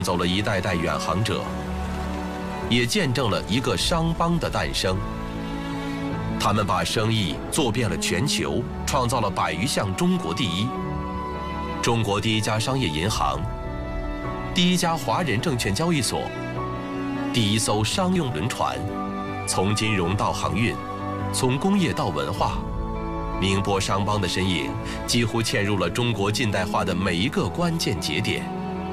走了一代代远航者，也见证了一个商帮的诞生。他们把生意做遍了全球，创造了100余项中国第一。中国第一家商业银行，第一家华人证券交易所，第一艘商用轮船，从金融到航运，从工业到文化，宁波商帮的身影几乎嵌入了中国近代化的每一个关键节点。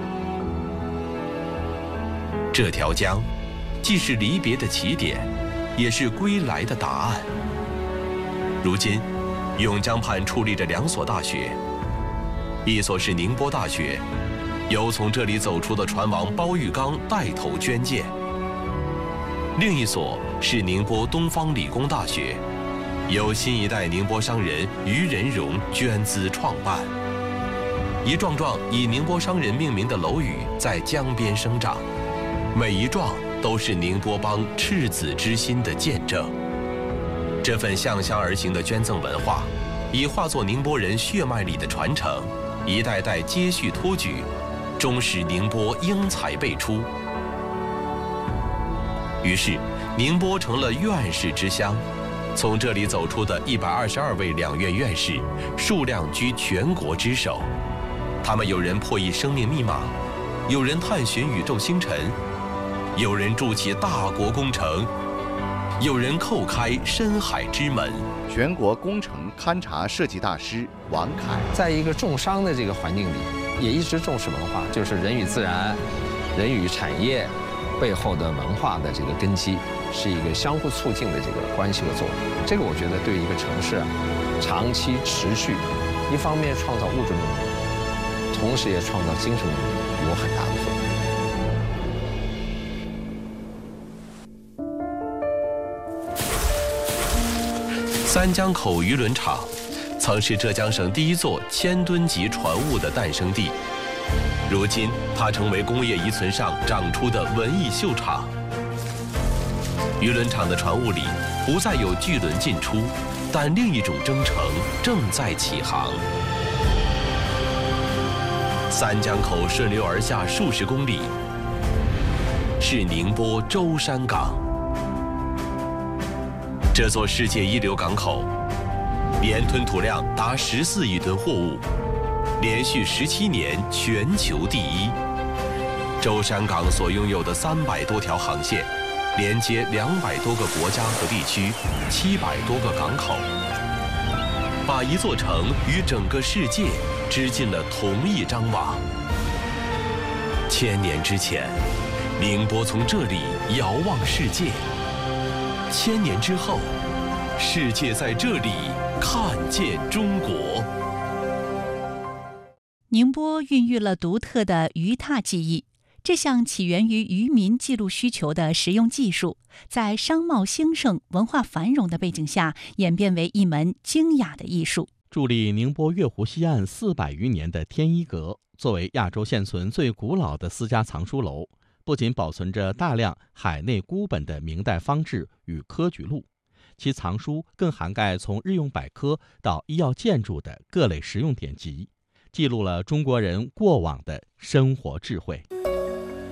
这条江，既是离别的起点，也是归来的答案。如今，永江畔矗立着2所大学，一所是宁波大学，由从这里走出的船王包玉刚带头捐建；另一所是宁波东方理工大学，由新一代宁波商人于仁荣捐资创办。一幢幢以宁波商人命名的楼宇在江边生长，每一幢都是宁波帮赤子之心的见证。这份向乡而行的捐赠文化，已化作宁波人血脉里的传承，一代代接续托举，终使宁波英才辈出。于是，宁波成了院士之乡。从这里走出的122位两院院士，数量居全国之首。他们有人破译生命密码，有人探寻宇宙星辰，有人筑起大国工程，有人叩开深海之门。 全国工程勘察设计大师王凯， 在一个重商的这个环境里，也一直重视文化，就是人与自然、人与产业背后的文化的这个根基，是一个相互促进的这个关系和作用。这个我觉得对一个城市长期持续，一方面创造物质能力，同时也创造精神能力，有很大的作用。 三江口渔轮厂曾是浙江省第一座1000吨级船坞的诞生地，如今它成为工业遗存上长出的文艺秀场。渔轮厂的船坞里不再有巨轮进出，但另一种征程正在起航。三江口顺流而下数十公里，是宁波舟山港。这座世界一流港口，年吞吐量达14亿吨货物，连续17年全球第一。舟山港所拥有的300多条航线，连接200多个国家和地区，700多个港口，把一座城与整个世界织进了同一张网。1000年之前，宁波从这里遥望世界；1000年之后，世界在这里看见中国。 宁波孕育了独特的鱼踏技艺，这项起源于渔民记录需求的实用技术，在商贸兴盛、文化繁荣的背景下，演变为一门精雅的艺术。 伫立宁波月湖西岸400余年的天一阁，作为亚洲现存最古老的私家藏书楼，不仅保存着大量海内孤本的明代方志与科举录，其藏书更涵盖从日用百科到医药建筑的各类实用典籍，记录了中国人过往的生活智慧。